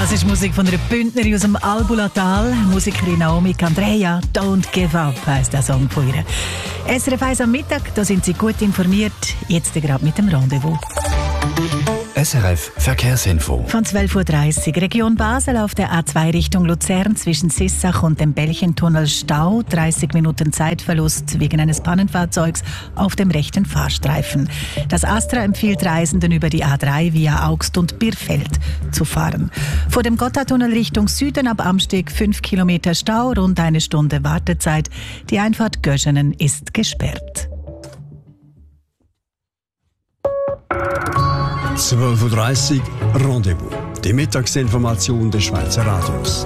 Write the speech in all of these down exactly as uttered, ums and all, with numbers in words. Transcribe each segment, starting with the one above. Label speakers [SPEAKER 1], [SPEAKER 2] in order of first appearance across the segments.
[SPEAKER 1] Das ist Musik von einer Bündnerin aus dem Albulatal. Musikerin Naomi Andrea, Don't Give Up heisst der Song von ihr. S R F eins am Mittag, da sind Sie gut informiert. Jetzt gerade mit dem Rendezvous.
[SPEAKER 2] S R F Verkehrsinfo.
[SPEAKER 1] Von zwölf Uhr dreißig Region Basel auf der A zwei Richtung Luzern zwischen Sissach und dem Belchentunnel Stau. dreißig Minuten Zeitverlust wegen eines Pannenfahrzeugs auf dem rechten Fahrstreifen. Das Astra empfiehlt Reisenden über die A drei via Augst und Birfeld zu fahren. Vor dem Gotthardtunnel Richtung Süden ab Amsteg fünf Kilometer Stau, rund eine Stunde Wartezeit. Die Einfahrt Göschenen ist gesperrt.
[SPEAKER 3] zwölf Uhr dreißig Rendezvous. Die Mittagsinformation des Schweizer Radios.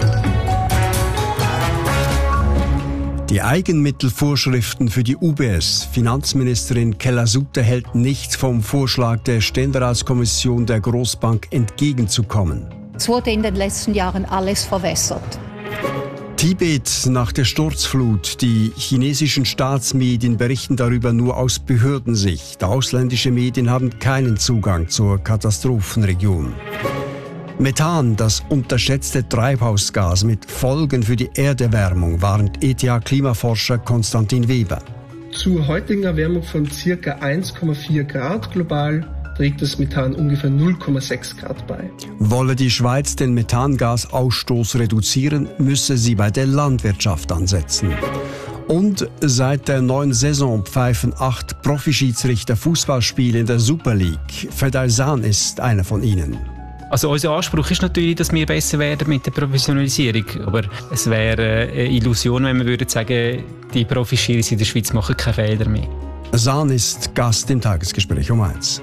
[SPEAKER 3] Die Eigenmittelvorschriften für die U B S. Finanzministerin Keller-Sutter hält nichts vom Vorschlag der Ständeratskommission der Grossbank entgegenzukommen.
[SPEAKER 4] Es wurde in den letzten Jahren alles verwässert.
[SPEAKER 3] Tibet nach der Sturzflut. Die chinesischen Staatsmedien berichten darüber nur aus Behördensicht. Ausländische Medien haben keinen Zugang zur Katastrophenregion. Methan, das unterschätzte Treibhausgas mit Folgen für die Erderwärmung, warnt E T H-Klimaforscher Konstantin Weber.
[SPEAKER 5] Zur heutigen Erwärmung von ca. eins Komma vier Grad global trägt das Methan ungefähr null Komma sechs Grad bei.
[SPEAKER 3] Wolle die Schweiz den Methangasausstoß reduzieren, müsse sie bei der Landwirtschaft ansetzen. Und seit der neuen Saison pfeifen acht Profischiedsrichter Fußballspiele in der Super League. Fedaysan ist einer von ihnen.
[SPEAKER 6] Also unser Anspruch ist natürlich, dass wir besser werden mit der Professionalisierung. Aber es wäre eine Illusion, wenn wir würden sagen, die Profischiedsrichter in der Schweiz machen keine Fehler mehr.
[SPEAKER 3] San ist Gast im Tagesgespräch um eins.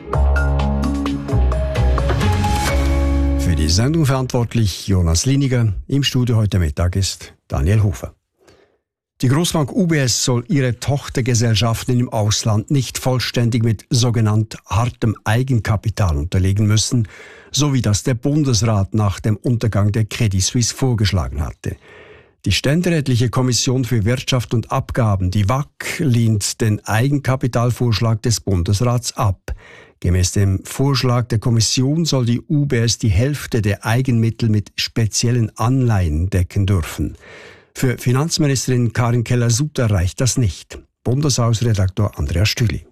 [SPEAKER 3] Für die Sendung verantwortlich Jonas Liniger. Im Studio heute Mittag ist Daniel Hofer. Die Grossbank U B S soll ihre Tochtergesellschaften im Ausland nicht vollständig mit sogenannt hartem Eigenkapital unterlegen müssen, so wie das der Bundesrat nach dem Untergang der Credit Suisse vorgeschlagen hatte. Die Ständerätliche Kommission für Wirtschaft und Abgaben, die W A C, lehnt den Eigenkapitalvorschlag des Bundesrats ab. Gemäß dem Vorschlag der Kommission soll die U B S die Hälfte der Eigenmittel mit speziellen Anleihen decken dürfen. Für Finanzministerin Karin Keller-Sutter reicht das nicht. Bundeshausredaktor Andreas Stühli.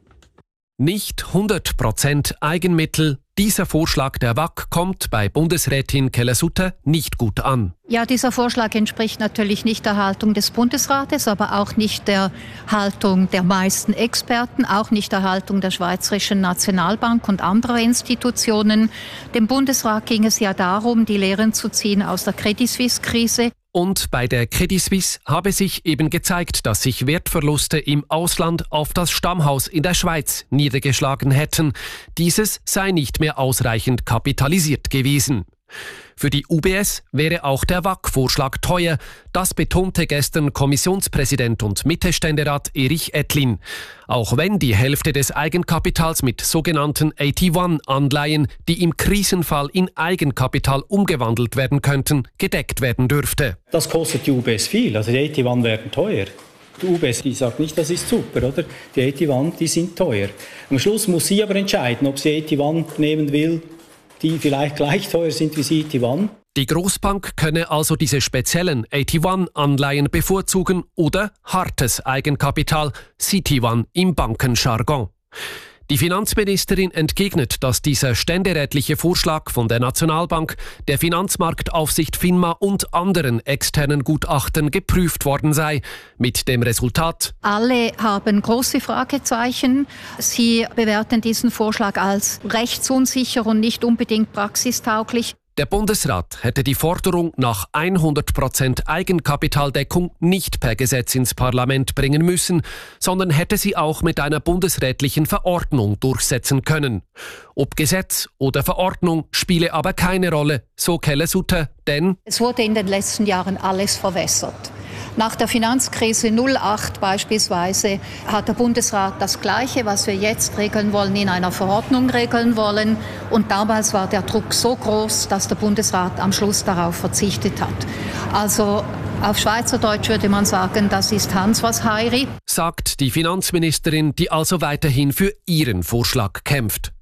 [SPEAKER 7] Nicht hundert Prozent Eigenmittel. Dieser Vorschlag der W A C kommt bei Bundesrätin Keller-Sutter nicht gut an.
[SPEAKER 4] Ja, dieser Vorschlag entspricht natürlich nicht der Haltung des Bundesrates, aber auch nicht der Haltung der meisten Experten, auch nicht der Haltung der Schweizerischen Nationalbank und anderer Institutionen. Dem Bundesrat ging es ja darum, die Lehren zu ziehen aus der Credit Suisse-Krise.
[SPEAKER 7] Und bei der Credit Suisse habe sich eben gezeigt, dass sich Wertverluste im Ausland auf das Stammhaus in der Schweiz niedergeschlagen hätten. Dieses sei nicht mehr ausreichend kapitalisiert gewesen. Für die U B S wäre auch der W A C-Vorschlag teuer. Das betonte gestern Kommissionspräsident und Mitte-Ständerat Erich Ettlin. Auch wenn die Hälfte des Eigenkapitals mit sogenannten A T eins Anleihen, die im Krisenfall in Eigenkapital umgewandelt werden könnten, gedeckt werden dürfte.
[SPEAKER 8] Das kostet die U B S viel, also die A T eins werden teuer. Die U B S die sagt nicht, das ist super, oder? Die A T eins, die sind teuer. Am Schluss muss sie aber entscheiden, ob sie A T eins nehmen will, die vielleicht gleich teuer sind wie C T eins.
[SPEAKER 7] Die Grossbank könne also diese speziellen A T eins Anleihen bevorzugen oder hartes Eigenkapital, C T eins im Bankenjargon. Die Finanzministerin entgegnet, dass dieser ständerätliche Vorschlag von der Nationalbank, der Finanzmarktaufsicht FINMA und anderen externen Gutachten geprüft worden sei. Mit dem Resultat:
[SPEAKER 4] Alle haben große Fragezeichen. Sie bewerten diesen Vorschlag als rechtsunsicher und nicht unbedingt praxistauglich.
[SPEAKER 7] Der Bundesrat hätte die Forderung nach hundert Prozent Eigenkapitaldeckung nicht per Gesetz ins Parlament bringen müssen, sondern hätte sie auch mit einer bundesrätlichen Verordnung durchsetzen können. Ob Gesetz oder Verordnung spiele aber keine Rolle, so Keller-Sutter, denn
[SPEAKER 4] es wurde in den letzten Jahren alles verwässert. Nach der Finanzkrise null acht beispielsweise hat der Bundesrat das Gleiche, was wir jetzt regeln wollen, in einer Verordnung regeln wollen. Und damals war der Druck so groß, dass der Bundesrat am Schluss darauf verzichtet hat. Also auf Schweizerdeutsch würde man sagen, das ist Hans was Heiri,
[SPEAKER 7] sagt die Finanzministerin, die also weiterhin für ihren Vorschlag kämpft.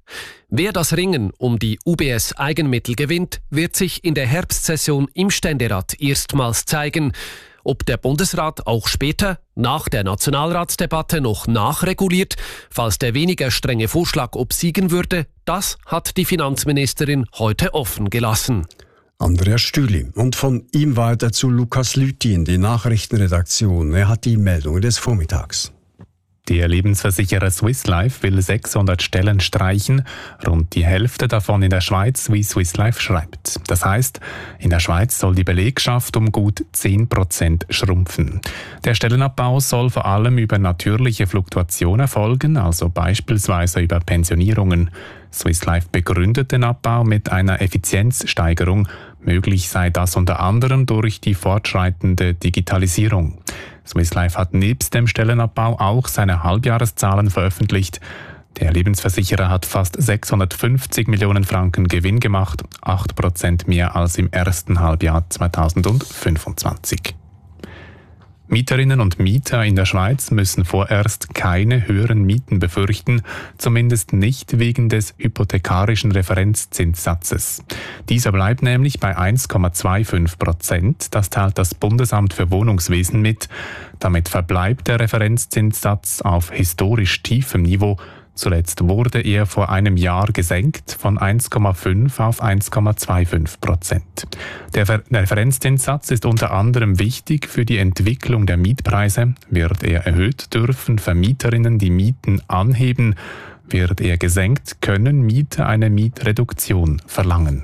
[SPEAKER 7] Wer das Ringen um die U B S-Eigenmittel gewinnt, wird sich in der Herbstsession im Ständerat erstmals zeigen. Ob der Bundesrat auch später, nach der Nationalratsdebatte, noch nachreguliert, falls der weniger strenge Vorschlag obsiegen würde, das hat die Finanzministerin heute offen gelassen.
[SPEAKER 3] Andreas Stühli. Und von ihm weiter zu Lukas Lüthi in die Nachrichtenredaktion. Er hat die Meldung des Vormittags.
[SPEAKER 9] Der Lebensversicherer Swiss Life will sechshundert Stellen streichen, rund die Hälfte davon in der Schweiz, wie Swiss Life schreibt. Das heißt, in der Schweiz soll die Belegschaft um gut zehn Prozent schrumpfen. Der Stellenabbau soll vor allem über natürliche Fluktuation erfolgen, also beispielsweise über Pensionierungen. Swiss Life begründet den Abbau mit einer Effizienzsteigerung. Möglich sei das unter anderem durch die fortschreitende Digitalisierung. Swiss Life hat nebst dem Stellenabbau auch seine Halbjahreszahlen veröffentlicht. Der Lebensversicherer hat fast sechshundertfünfzig Millionen Franken Gewinn gemacht, acht Prozent mehr als im ersten Halbjahr zweitausendfünfundzwanzig. Mieterinnen und Mieter in der Schweiz müssen vorerst keine höheren Mieten befürchten, zumindest nicht wegen des hypothekarischen Referenzzinssatzes. Dieser bleibt nämlich bei eins Komma fünfundzwanzig Prozent, das teilt das Bundesamt für Wohnungswesen mit. Damit verbleibt der Referenzzinssatz auf historisch tiefem Niveau. Zuletzt wurde er vor einem Jahr gesenkt von eins Komma fünf auf eins Komma fünfundzwanzig Prozent. Der Referenzzinssatz ist unter anderem wichtig für die Entwicklung der Mietpreise. Wird er erhöht, dürfen Vermieterinnen die Mieten anheben. Wird er gesenkt, können Mieter eine Mietreduktion verlangen.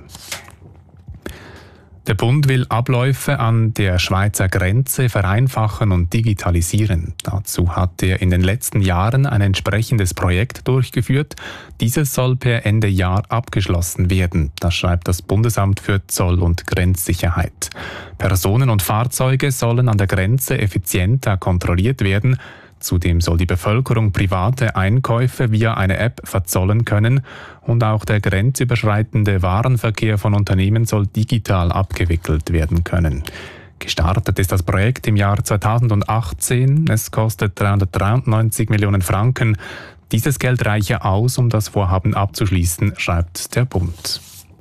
[SPEAKER 9] Der Bund will Abläufe an der Schweizer Grenze vereinfachen und digitalisieren. Dazu hat er in den letzten Jahren ein entsprechendes Projekt durchgeführt. Dieses soll per Ende Jahr abgeschlossen werden. Das schreibt das Bundesamt für Zoll- und Grenzsicherheit. Personen und Fahrzeuge sollen an der Grenze effizienter kontrolliert werden. Zudem soll die Bevölkerung private Einkäufe via eine App verzollen können und auch der grenzüberschreitende Warenverkehr von Unternehmen soll digital abgewickelt werden können. Gestartet ist das Projekt im Jahr zweitausendachtzehn. Es kostet dreihundertdreiundneunzig Millionen Franken. Dieses Geld reiche aus, um das Vorhaben abzuschließen, schreibt der Bund.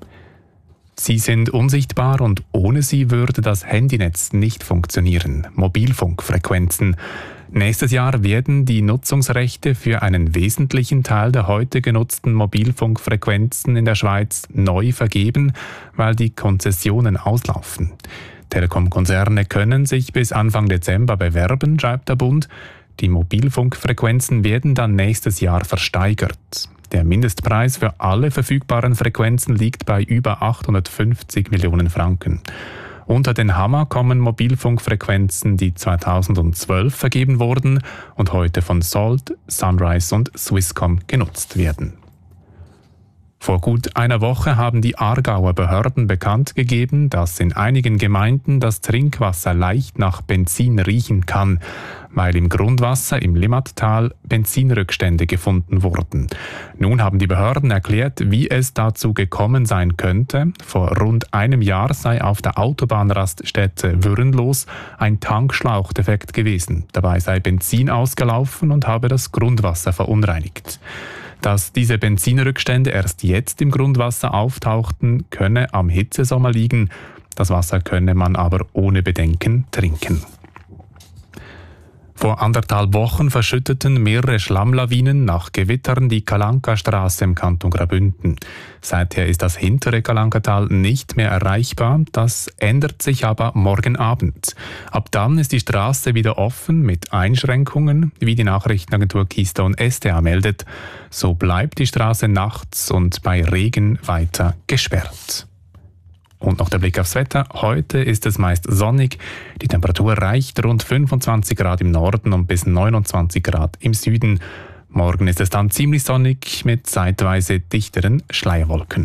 [SPEAKER 9] Sie sind unsichtbar und ohne sie würde das Handynetz nicht funktionieren. Mobilfunkfrequenzen. Nächstes Jahr werden die Nutzungsrechte für einen wesentlichen Teil der heute genutzten Mobilfunkfrequenzen in der Schweiz neu vergeben, weil die Konzessionen auslaufen. Telekom-Konzerne können sich bis Anfang Dezember bewerben, schreibt der Bund. Die Mobilfunkfrequenzen werden dann nächstes Jahr versteigert. Der Mindestpreis für alle verfügbaren Frequenzen liegt bei über achthundertfünfzig Millionen Franken. Unter den Hammer kommen Mobilfunkfrequenzen, die zweitausendzwölf vergeben wurden und heute von Salt, Sunrise und Swisscom genutzt werden. Vor gut einer Woche haben die Aargauer Behörden bekannt gegeben, dass in einigen Gemeinden das Trinkwasser leicht nach Benzin riechen kann, weil im Grundwasser im Limmattal Benzinrückstände gefunden wurden. Nun haben die Behörden erklärt, wie es dazu gekommen sein könnte. Vor rund einem Jahr sei auf der Autobahnraststätte Würrenlos ein Tankschlauch defekt gewesen. Dabei sei Benzin ausgelaufen und habe das Grundwasser verunreinigt. Dass diese Benzinrückstände erst jetzt im Grundwasser auftauchten, könne am Hitzesommer liegen. Das Wasser könne man aber ohne Bedenken trinken. Vor anderthalb Wochen verschütteten mehrere Schlammlawinen nach Gewittern die Kalanka-Straße im Kanton Graubünden. Seither ist das hintere Kalankatal nicht mehr erreichbar. Das ändert sich aber morgen Abend. Ab dann ist die Straße wieder offen mit Einschränkungen, wie die Nachrichtenagentur Keystone S T A meldet. So bleibt die Straße nachts und bei Regen weiter gesperrt. Und noch der Blick aufs Wetter. Heute ist es meist sonnig. Die Temperatur reicht rund fünfundzwanzig Grad im Norden und bis neunundzwanzig Grad im Süden. Morgen ist es dann ziemlich sonnig mit zeitweise dichteren Schleierwolken.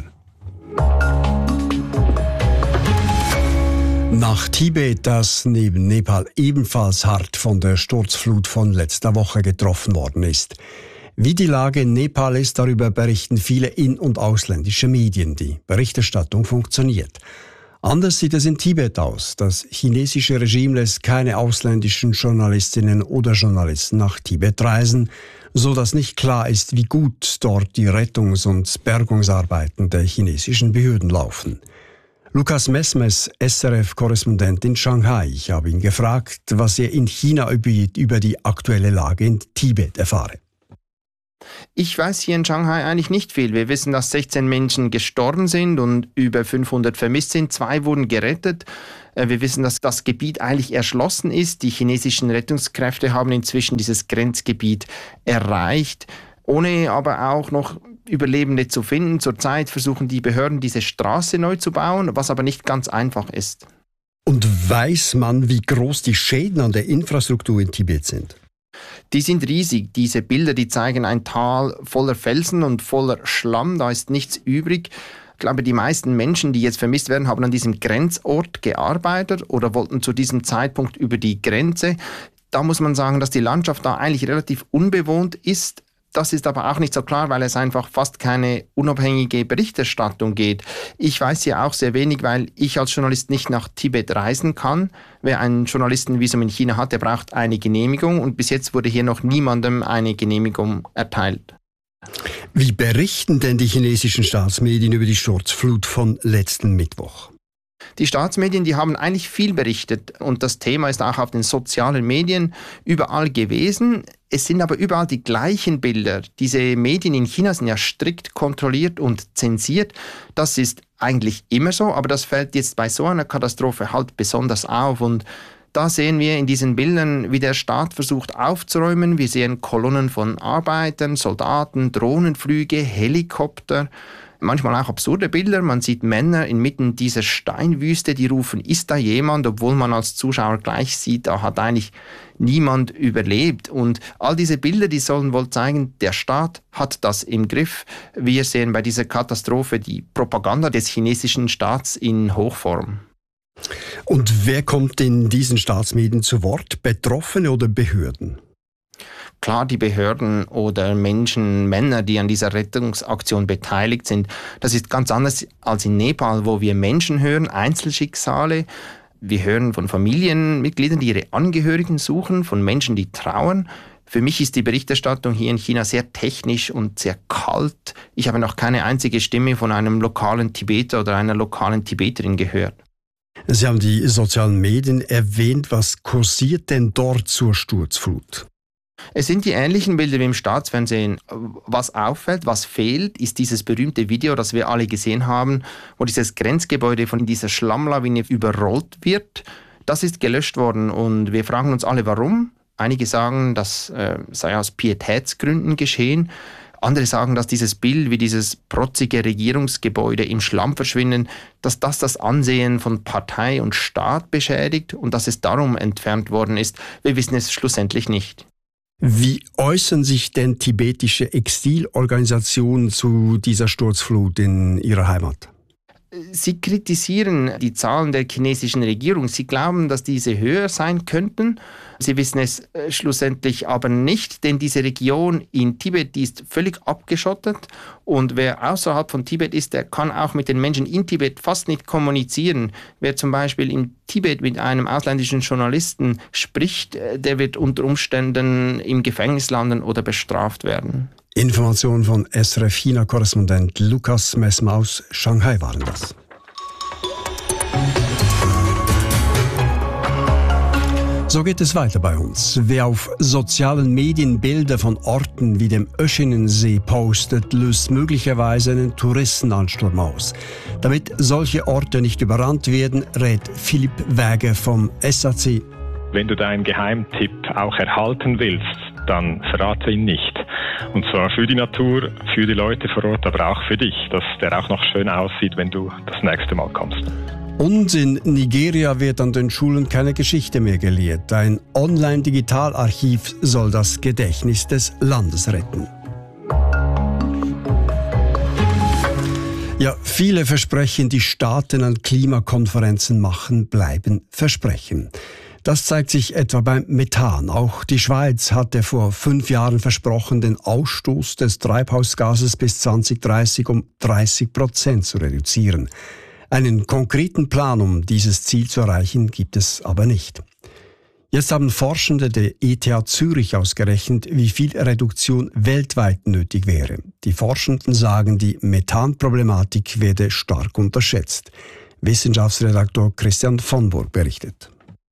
[SPEAKER 3] Nach Tibet, das neben Nepal ebenfalls hart von der Sturzflut von letzter Woche getroffen worden ist. Wie die Lage in Nepal ist, darüber berichten viele in- und ausländische Medien. Die Berichterstattung funktioniert. Anders sieht es in Tibet aus. Das chinesische Regime lässt keine ausländischen Journalistinnen oder Journalisten nach Tibet reisen, so dass nicht klar ist, wie gut dort die Rettungs- und Bergungsarbeiten der chinesischen Behörden laufen. Lukas Mesmes, S R F-Korrespondent in Shanghai. Ich habe ihn gefragt, was er in China über die aktuelle Lage in Tibet erfahre.
[SPEAKER 10] Ich weiß hier in Shanghai eigentlich nicht viel. Wir wissen, dass sechzehn Menschen gestorben sind und über fünfhundert vermisst sind. Zwei wurden gerettet. Wir wissen, dass das Gebiet eigentlich erschlossen ist. Die chinesischen Rettungskräfte haben inzwischen dieses Grenzgebiet erreicht, ohne aber auch noch Überlebende zu finden. Zurzeit versuchen die Behörden, diese Straße neu zu bauen, was aber nicht ganz einfach ist.
[SPEAKER 3] Und weiß man, wie groß die Schäden an der Infrastruktur in Tibet sind?
[SPEAKER 10] Die sind riesig. Diese Bilder, die zeigen ein Tal voller Felsen und voller Schlamm. Da ist nichts übrig. Ich glaube, die meisten Menschen, die jetzt vermisst werden, haben an diesem Grenzort gearbeitet oder wollten zu diesem Zeitpunkt über die Grenze. Da muss man sagen, dass die Landschaft da eigentlich relativ unbewohnt ist. Das ist aber auch nicht so klar, weil es einfach fast keine unabhängige Berichterstattung geht. Ich weiß hier auch sehr wenig, weil ich als Journalist nicht nach Tibet reisen kann. Wer ein Journalistenvisum in China hat, der braucht eine Genehmigung und bis jetzt wurde hier noch niemandem eine Genehmigung erteilt.
[SPEAKER 3] Wie berichten denn die chinesischen Staatsmedien über die Sturzflut von letzten Mittwoch?
[SPEAKER 10] Die Staatsmedien, die haben eigentlich viel berichtet und das Thema ist auch auf den sozialen Medien überall gewesen. Es sind aber überall die gleichen Bilder. Diese Medien in China sind ja strikt kontrolliert und zensiert. Das ist eigentlich immer so, aber das fällt jetzt bei so einer Katastrophe halt besonders auf. Und da sehen wir in diesen Bildern, wie der Staat versucht aufzuräumen. Wir sehen Kolonnen von Arbeitern, Soldaten, Drohnenflüge, Helikopter. Manchmal auch absurde Bilder. Man sieht Männer inmitten dieser Steinwüste, die rufen, ist da jemand? Obwohl man als Zuschauer gleich sieht, da hat eigentlich niemand überlebt. Und all diese Bilder, die sollen wohl zeigen, der Staat hat das im Griff. Wir sehen bei dieser Katastrophe die Propaganda des chinesischen Staats in Hochform.
[SPEAKER 3] Und wer kommt in diesen Staatsmedien zu Wort? Betroffene oder Behörden?
[SPEAKER 10] Klar, die Behörden oder Menschen, Männer, die an dieser Rettungsaktion beteiligt sind. Das ist ganz anders als in Nepal, wo wir Menschen hören, Einzelschicksale. Wir hören von Familienmitgliedern, die ihre Angehörigen suchen, von Menschen, die trauern. Für mich ist die Berichterstattung hier in China sehr technisch und sehr kalt. Ich habe noch keine einzige Stimme von einem lokalen Tibeter oder einer lokalen Tibeterin gehört.
[SPEAKER 3] Sie haben die sozialen Medien erwähnt. Was kursiert denn dort zur Sturzflut?
[SPEAKER 10] Es sind die ähnlichen Bilder wie im Staatsfernsehen. Was auffällt, was fehlt, ist dieses berühmte Video, das wir alle gesehen haben, wo dieses Grenzgebäude von dieser Schlammlawine überrollt wird. Das ist gelöscht worden und wir fragen uns alle, warum. Einige sagen, das äh, sei aus Pietätsgründen geschehen. Andere sagen, dass dieses Bild, wie dieses protzige Regierungsgebäude im Schlamm verschwinden, dass das das Ansehen von Partei und Staat beschädigt und dass es darum entfernt worden ist. Wir wissen es schlussendlich nicht.
[SPEAKER 3] Wie äußern sich denn tibetische Exilorganisationen zu dieser Sturzflut in ihrer Heimat?
[SPEAKER 10] Sie kritisieren die Zahlen der chinesischen Regierung. Sie glauben, dass diese höher sein könnten. Sie wissen es äh, schlussendlich aber nicht, denn diese Region in Tibet, die ist völlig abgeschottet und wer außerhalb von Tibet ist, der kann auch mit den Menschen in Tibet fast nicht kommunizieren. Wer zum Beispiel in Tibet mit einem ausländischen Journalisten spricht, äh, der wird unter Umständen im Gefängnis landen oder bestraft werden.
[SPEAKER 3] Informationen von S R F China-Korrespondent Lukas Mesmes aus Shanghai waren das. So geht es weiter bei uns. Wer auf sozialen Medien Bilder von Orten wie dem Öschinensee postet, löst möglicherweise einen Touristenansturm aus. Damit solche Orte nicht überrannt werden, rät Philipp Wäger vom S A C.
[SPEAKER 11] Wenn du deinen Geheimtipp auch erhalten willst, dann verrate ihn nicht. Und zwar für die Natur, für die Leute vor Ort, aber auch für dich, dass der auch noch schön aussieht, wenn du das nächste Mal kommst.
[SPEAKER 3] Und in Nigeria wird an den Schulen keine Geschichte mehr gelehrt. Ein Online-Digitalarchiv soll das Gedächtnis des Landes retten. Ja, viele Versprechen, die Staaten an Klimakonferenzen machen, bleiben Versprechen. Das zeigt sich etwa beim Methan. Auch die Schweiz hatte vor fünf Jahren versprochen, den Ausstoß des Treibhausgases bis zwanzig dreißig um dreißig Prozent zu reduzieren. Einen konkreten Plan, um dieses Ziel zu erreichen, gibt es aber nicht. Jetzt haben Forschende der E T H Zürich ausgerechnet, wie viel Reduktion weltweit nötig wäre. Die Forschenden sagen, die Methanproblematik werde stark unterschätzt. Wissenschaftsredaktor Christian von Burg berichtet.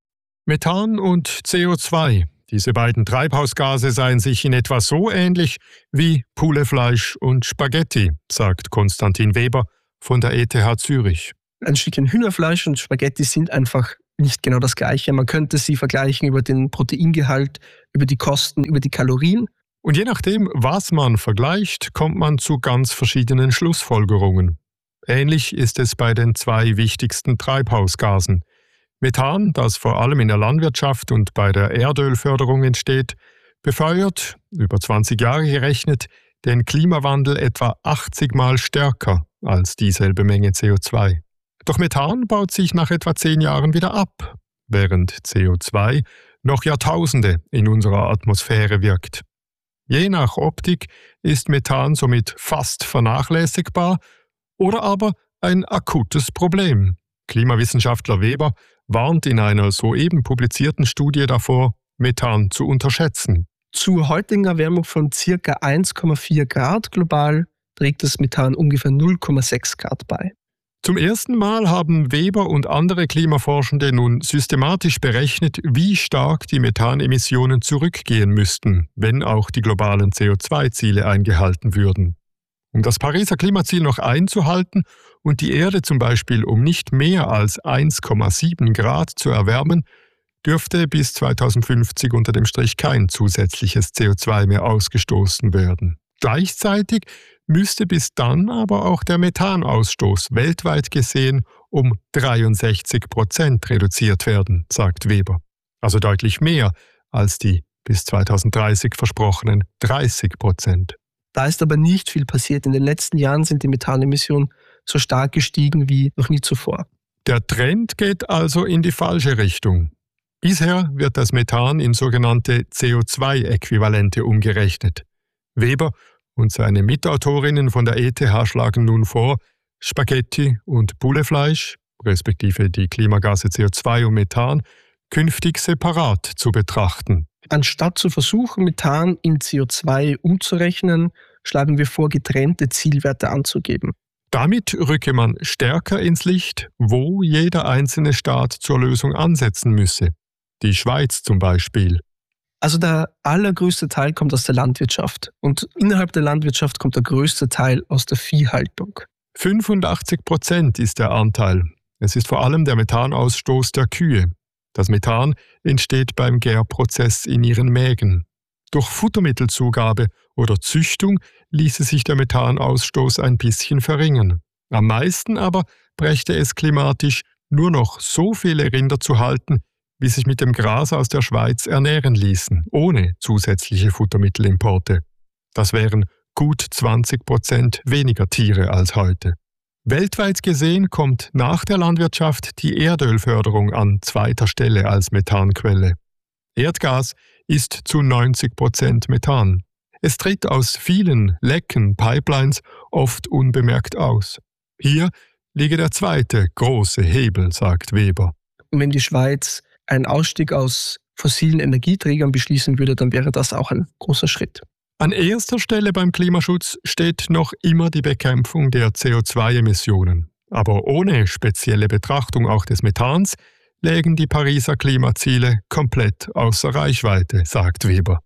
[SPEAKER 12] Methan und C O zwei. Diese beiden Treibhausgase seien sich in etwa so ähnlich wie Poulefleisch und Spaghetti, sagt Konstantin Weber von der E T H Zürich.
[SPEAKER 5] Ein Stückchen Hühnerfleisch und Spaghetti sind einfach nicht genau das Gleiche. Man könnte sie vergleichen über den Proteingehalt, über die Kosten, über die Kalorien.
[SPEAKER 12] Und je nachdem, was man vergleicht, kommt man zu ganz verschiedenen Schlussfolgerungen. Ähnlich ist es bei den zwei wichtigsten Treibhausgasen. Methan, das vor allem in der Landwirtschaft und bei der Erdölförderung entsteht, befeuert, über zwanzig Jahre gerechnet, den Klimawandel etwa achtzig Mal stärker als dieselbe Menge C O zwei. Doch Methan baut sich nach etwa zehn Jahren wieder ab, während C O zwei noch Jahrtausende in unserer Atmosphäre wirkt. Je nach Optik ist Methan somit fast vernachlässigbar oder aber ein akutes Problem. Klimawissenschaftler Weber warnt in einer soeben publizierten Studie davor, Methan zu unterschätzen.
[SPEAKER 5] Zur heutigen Erwärmung von ca. eins Komma vier Grad global trägt das Methan ungefähr null Komma sechs Grad bei.
[SPEAKER 12] Zum ersten Mal haben Weber und andere Klimaforschende nun systematisch berechnet, wie stark die Methanemissionen zurückgehen müssten, wenn auch die globalen C O zwei Ziele eingehalten würden. Um das Pariser Klimaziel noch einzuhalten und die Erde zum Beispiel um nicht mehr als eins Komma sieben Grad zu erwärmen, dürfte bis zweitausendfünfzig unter dem Strich kein zusätzliches C O zwei mehr ausgestoßen werden. Gleichzeitig müsste bis dann aber auch der Methanausstoß weltweit gesehen um dreiundsechzig Prozent reduziert werden, sagt Weber. Also deutlich mehr als die bis zweitausenddreißig versprochenen dreißig Prozent.
[SPEAKER 5] Da ist aber nicht viel passiert. In den letzten Jahren sind die Methanemissionen so stark gestiegen wie noch nie zuvor.
[SPEAKER 12] Der Trend geht also in die falsche Richtung. Bisher wird das Methan in sogenannte C O zwei Äquivalente umgerechnet. Weber und seine Mitautorinnen von der E T H schlagen nun vor, Spaghetti und Poulefleisch, respektive die Klimagase C O zwei und Methan, künftig separat zu betrachten.
[SPEAKER 5] Anstatt zu versuchen, Methan in C O zwei umzurechnen, schlagen wir vor, getrennte Zielwerte anzugeben.
[SPEAKER 12] Damit rücke man stärker ins Licht, wo jeder einzelne Staat zur Lösung ansetzen müsse. Die Schweiz zum Beispiel.
[SPEAKER 5] Also der allergrößte Teil kommt aus der Landwirtschaft und innerhalb der Landwirtschaft kommt der größte Teil aus der Viehhaltung.
[SPEAKER 12] fünfundachtzig Prozent ist der Anteil. Es ist vor allem der Methanausstoß der Kühe. Das Methan entsteht beim Gärprozess in ihren Mägen. Durch Futtermittelzugabe oder Züchtung ließe sich der Methanausstoß ein bisschen verringern. Am meisten aber brächte es klimatisch, nur noch so viele Rinder zu halten, wie sich mit dem Gras aus der Schweiz ernähren ließen, ohne zusätzliche Futtermittelimporte. Das wären gut zwanzig Prozent weniger Tiere als heute. Weltweit gesehen kommt nach der Landwirtschaft die Erdölförderung an zweiter Stelle als Methanquelle. Erdgas ist zu neunzig Prozent Methan. Es tritt aus vielen Lecken, Pipelines oft unbemerkt aus. Hier liege der zweite große Hebel, sagt Weber.
[SPEAKER 5] Und wenn die Schweiz einen Ausstieg aus fossilen Energieträgern beschließen würde, dann wäre das auch ein großer Schritt.
[SPEAKER 12] An erster Stelle beim Klimaschutz steht noch immer die Bekämpfung der C O zwei Emissionen. Aber ohne spezielle Betrachtung auch des Methans lägen die Pariser Klimaziele komplett außer Reichweite, sagt Weber.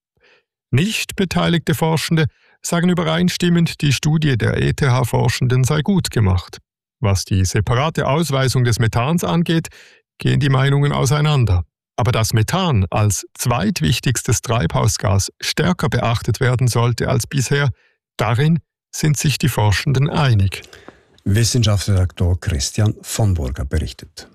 [SPEAKER 12] Nicht beteiligte Forschende sagen übereinstimmend, die Studie der E T H-Forschenden sei gut gemacht. Was die separate Ausweisung des Methans angeht, gehen die Meinungen auseinander. Aber dass Methan als zweitwichtigstes Treibhausgas stärker beachtet werden sollte als bisher, darin sind sich die Forschenden einig.
[SPEAKER 3] Wissenschaftsredaktor Christian von Burger berichtet.